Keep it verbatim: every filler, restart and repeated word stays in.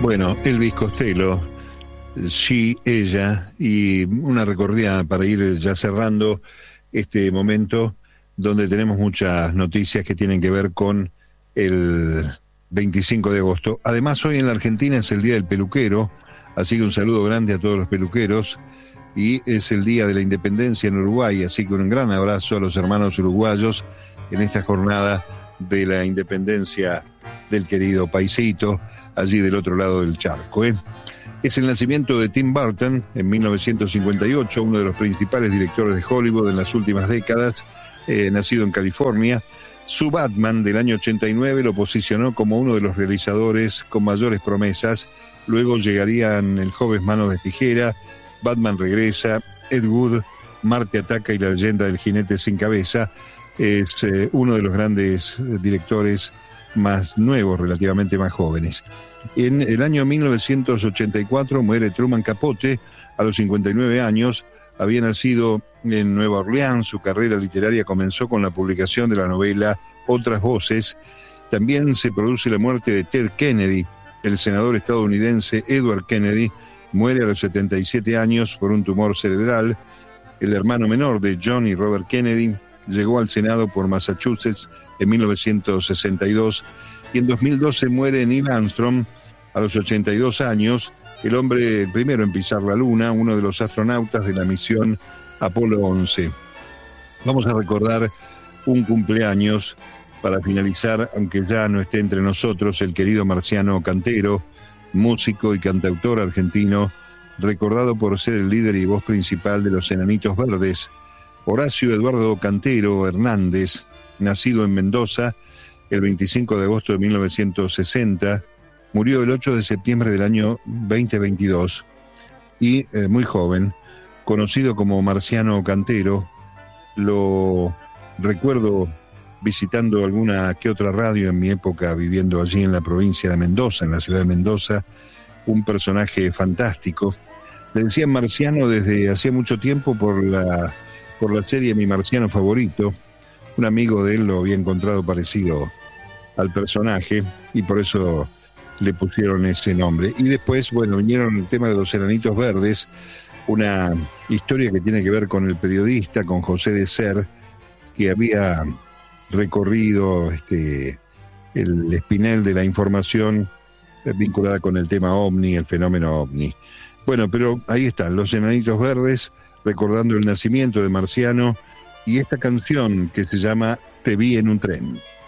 Bueno, Elvis Costello, sí, ella, y una recorrida para ir ya cerrando este momento donde tenemos muchas noticias que tienen que ver con el veinticinco de agosto. Además, hoy en la Argentina es el Día del Peluquero, así que un saludo grande a todos los peluqueros, y es el Día de la Independencia en Uruguay, así que un gran abrazo a los hermanos uruguayos en esta jornada de la independencia del querido paisito, allí del otro lado del charco, ¿eh? Es el nacimiento de Tim Burton en mil novecientos cincuenta y ocho, uno de los principales directores de Hollywood en las últimas décadas, eh, nacido en California. Su Batman del año ochenta y nueve lo posicionó como uno de los realizadores con mayores promesas. Luego llegarían El joven manos de tijera, Batman regresa, Ed Wood, Marte ataca y la leyenda del jinete sin cabeza. Es eh, uno de los grandes eh, directores más nuevos, relativamente más jóvenes. En el año mil novecientos ochenta y cuatro muere Truman Capote a los cincuenta y nueve años. Había nacido en Nueva Orleans. Su carrera literaria comenzó con la publicación de la novela Otras Voces. También se produce la muerte de Ted Kennedy. El senador estadounidense Edward Kennedy muere a los setenta y siete años por un tumor cerebral. El hermano menor de John y Robert Kennedy llegó al Senado por Massachusetts en mil novecientos sesenta y dos, y en dos mil doce muere Neil Armstrong a los ochenta y dos años, el hombre primero en pisar la Luna, uno de los astronautas de la misión Apolo once. Vamos a recordar un cumpleaños para finalizar, aunque ya no esté entre nosotros, el querido Marciano Cantero, músico y cantautor argentino, recordado por ser el líder y voz principal de los Enanitos Verdes. Horacio Eduardo Cantero Hernández, nacido en Mendoza el veinticinco de agosto de mil novecientos sesenta, murió el ocho de septiembre del año veinte veintidós, y eh, muy joven, conocido como Marciano Cantero. Lo recuerdo visitando alguna que otra radio en mi época, viviendo allí en la provincia de Mendoza, en la ciudad de Mendoza, un personaje fantástico. Le decían Marciano desde hacía mucho tiempo por la, por la serie Mi Marciano Favorito. Un amigo de él lo había encontrado parecido al personaje y por eso le pusieron ese nombre. Y después, bueno, vinieron el tema de los Enanitos Verdes, una historia que tiene que ver con el periodista, con José de Ser, que había recorrido este, el espinel de la información vinculada con el tema OVNI, el fenómeno OVNI. Bueno, pero ahí están, los Enanitos Verdes, recordando el nacimiento de Marciano, y esta canción que se llama Te vi en un tren.